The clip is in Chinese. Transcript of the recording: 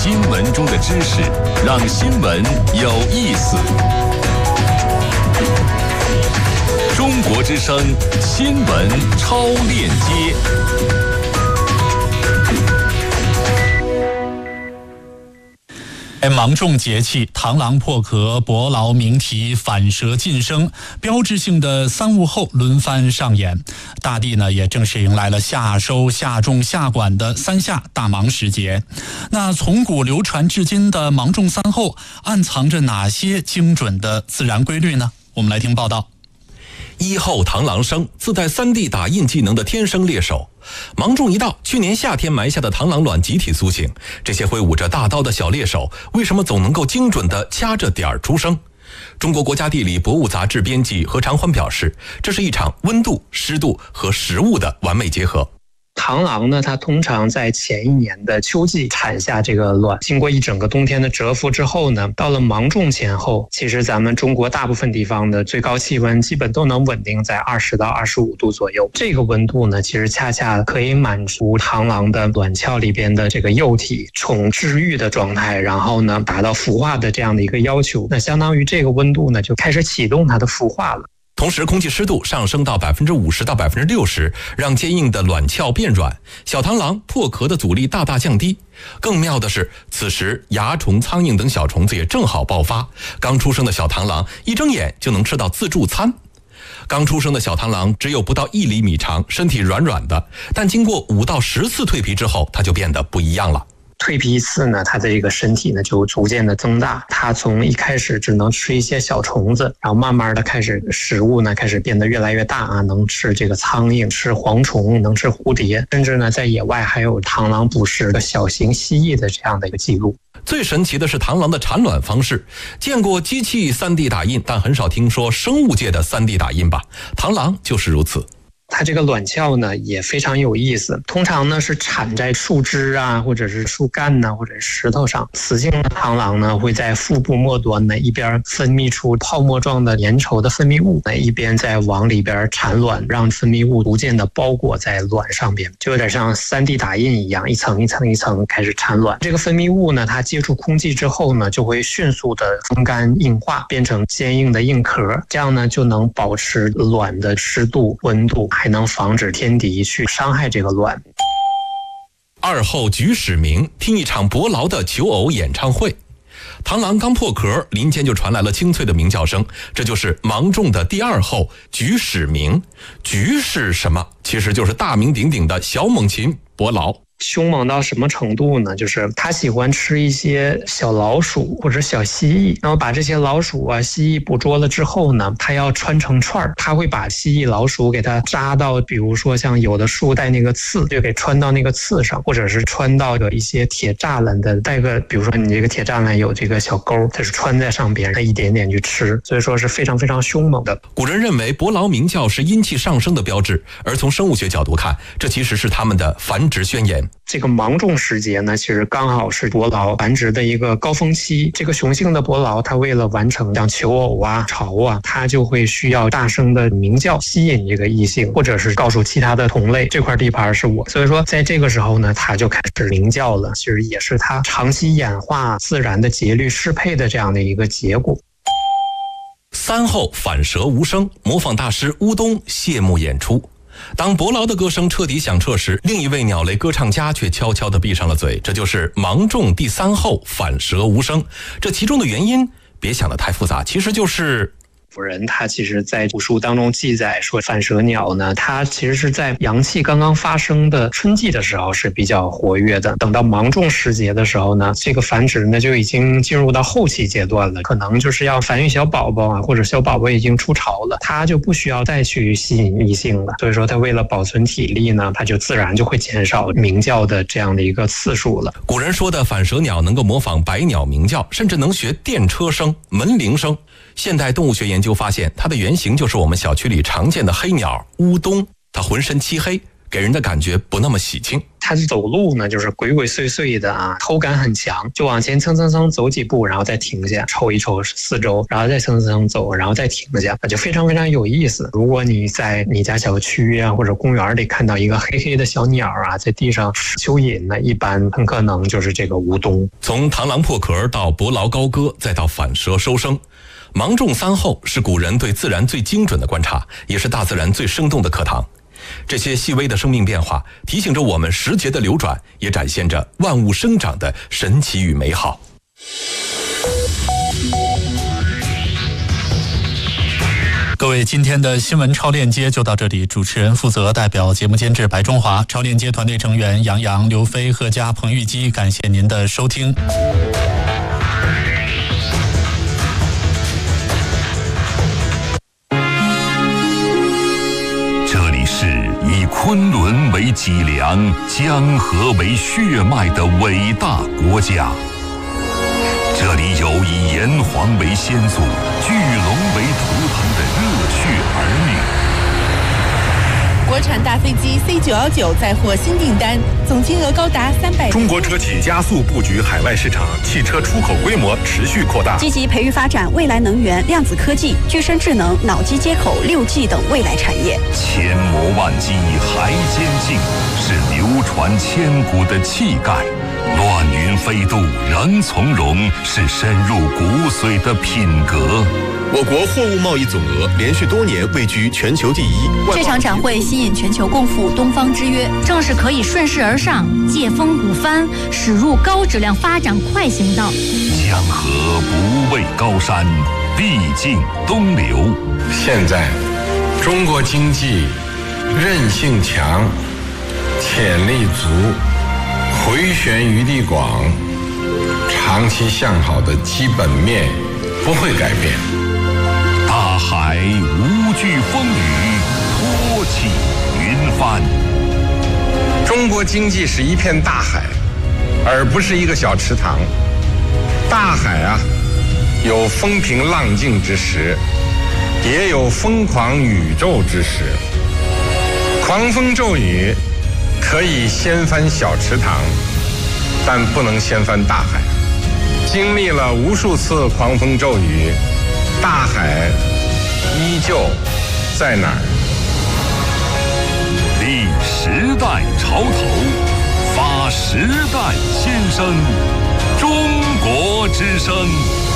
新闻中的知识，让新闻有意思。中国之声新闻超链接。 芒种节气，螳螂破壳，伯劳鸣啼，反蛇晋升，标志性的三物候轮番上演。大地呢也正式迎来了夏收、夏种、夏管的三夏大芒时节。那从古流传至今的芒种三候，暗藏着哪些精准的自然规律呢？我们来听报道。 一候螳螂生，自带3D 打印技能的天生猎手。芒种一到，去年夏天埋下的螳螂卵集体苏醒。这些挥舞着大刀的小猎手，为什么总能够精准地掐着点儿出生？中国国家地理博物杂志编辑何长欢表示，这是一场温度、湿度和食物的完美结合。 螳螂呢，它通常在前一年的秋季产下这个卵，经过一整个冬天的蛰伏之后呢，到了芒种前后，其实咱们中国大部分地方的最高气温基本都能稳定在20到25度左右。这个温度呢，其实恰恰可以满足螳螂的卵鞘里边的这个幼体从治愈的状态，然后呢达到孵化的这样的一个要求。那相当于这个温度呢，就开始启动它的孵化了。 同时，空气湿度上升到50%到60%，让坚硬的卵鞘变软，小螳螂破壳的阻力大大降低。更妙的是，此时蚜虫、苍蝇等小虫子也正好爆发，刚出生的小螳螂一睁眼就能吃到自助餐。刚出生的小螳螂只有不到1厘米长，身体软软的，但经过5到10次蜕皮之后，它就变得不一样了。 蜕皮一次呢，它的这个身体呢就逐渐的增大，它从一开始只能吃一些小虫子，然后慢慢的开始食物呢开始变得越来越大啊，能吃这个苍蝇，吃蝗虫，能吃蝴蝶，甚至呢在野外还有螳螂捕食的小型蜥蜴的这样的一个记录。 最神奇的是螳螂的产卵方式，见过机器 3D 打印，但很少听说生物界的 3D 打印吧？螳螂就是如此。 它这个卵鞘呢也非常有意思，通常呢是产在树枝啊，或者是树干呢，或者是石头上。雌性的螳螂呢会在腹部末端呢一边分泌出泡沫状的粘稠的分泌物，一边在往里边产卵，让分泌物逐渐的包裹在卵上边，就有点像 3D 打印一样，一层一层一层开始产卵。这个分泌物呢，它接触空气之后呢，就会迅速的风干硬化，变成坚硬的硬壳，这样呢就能保持卵的湿度、温度，还能防止天敌去伤害这个卵。 2候菊始鸣，听一场伯劳的求偶演唱会。螳螂刚破壳，林间就传来了清脆的鸣叫声，这就是芒种的第2候菊始鸣。菊是什么？其实就是大名鼎鼎的小猛禽伯劳。 凶猛到什么程度呢？就是它喜欢吃一些小老鼠或者小蜥蜴，然后把这些老鼠啊、蜥蜴捕捉了之后呢，它要穿成串儿，它会把蜥蜴、老鼠给它扎到，比如说像有的树带那个刺，就给穿到那个刺上，或者是穿到有一些铁栅栏的带个，比如说你这个铁栅栏有这个小钩，它是穿在上边，它一点点去吃，所以说是非常非常凶猛的。 古人认为伯劳鸣叫是阴气上升的标志，而从生物学角度看，这其实是他们的繁殖宣言。 这个芒种时节呢，其实刚好是伯劳繁殖的一个高峰期。这个雄性的伯劳，它为了完成像求偶啊、巢啊，它就会需要大声的鸣叫，吸引这个异性，或者是告诉其他的同类这块地盘是我。所以说，在这个时候呢，它就开始鸣叫了。其实也是它长期演化自然的节律适配的这样的一个结果。 3候反蛇无声，模仿大师乌冬谢幕演出。当伯劳的歌声彻底响彻时，另一位鸟类歌唱家却悄悄地闭上了嘴，这就是芒种第3候反蛇无声。这其中的原因别想得太复杂，其实就是古人他其实在古书当中记载说，反蛇鸟呢，它其实是在阳气刚刚发生的春季的时候是比较活跃的。等到芒种时节的时候呢，这个繁殖呢就已经进入到后期阶段了，可能就是要繁育小宝宝啊，或者小宝宝已经出巢了，它就不需要再去吸引异性了。所以说它为了保存体力呢，它就自然就会减少鸣叫的这样的一个次数了。 古人说的反蛇鸟能够模仿百鸟鸣叫，甚至能学电车声、门铃声。现代动物学研究发现，它的原型就是我们小区里常见的黑鸟乌冬。它浑身漆黑， 给人的感觉不那么喜庆。 他走路呢，就是鬼鬼祟祟的啊，偷感很强，就往前蹭蹭蹭走几步，然后再停下，瞅一瞅四周，然后再蹭蹭蹭走，然后再停下，那就非常非常有意思。如果你在你家小区啊或者公园里看到一个黑黑的小鸟啊，在地上蚯蚓呢，一般很可能就是这个乌冬。 从螳螂破壳到伯劳高歌，再到反舌收声，芒种三候是古人对自然最精准的观察，也是大自然最生动的课堂。这些细微的生命变化提醒着我们时节的流转，也展现着万物生长的神奇与美好。 各位，今天的新闻超链接就到这里，主持人负责，代表节目监制白中华，超链接团队成员杨洋、刘飞、贺佳、彭玉基，感谢您的收听。 这里是以昆仑为脊梁、江河为血脉的伟大国家。这里有以炎黄为先祖、巨龙为图腾的热血儿女。 国产大飞机 C919 再获新订单，总金额高达300。 中国车企加速布局海外市场，汽车出口规模持续扩大， 积极培育发展未来能源、量子科技、具身智能、脑机接口、6G 等未来产业。 千磨万击还坚劲，是流传千古的气概；乱云飞渡仍从容，是深入骨髓的品格。 我国货物贸易总额连续多年位居全球第一。 这场展会吸引全球共赴东方之约，正是可以顺势而上，借风鼓帆，驶入高质量发展快行道。 江河不畏高山，历尽东流。 现在，中国经济韧性强，潜力足，回旋余地广，长期向好的基本面不会改变。 大海无惧风雨，托起云帆。 中国经济是一片大海，而不是一个小池塘。大海啊，有风平浪静之时，也有疯狂宇宙之时。狂风骤雨可以掀翻小池塘，但不能掀翻大海。经历了无数次狂风骤雨，大海依旧在哪儿？ 立时代潮头，发时代先声，中国之声。